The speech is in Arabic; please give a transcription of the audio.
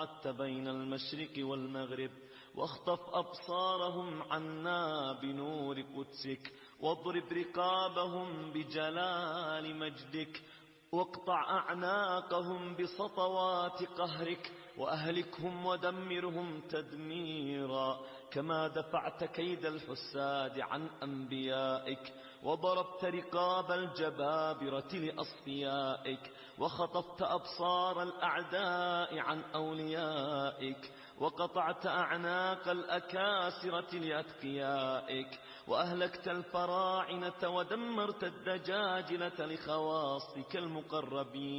باعدت بين المشرق والمغرب، واخطف أبصارهم عنا بنور قدسك، واضرب رقابهم بجلال مجدك، واقطع أعناقهم بسطوات قهرك، وأهلكهم ودمرهم تدميرا، كما دفعت كيد الحساد عن أنبيائك، وضربت رقاب الجبابرة لأصفيائك، وخطفت أبصار الأعداء عن أوليائك، وقطعت أعناق الأكاسرة لأتقيائك، وأهلكت الفراعنة ودمرت الدجاجلة لخواصك المقربين.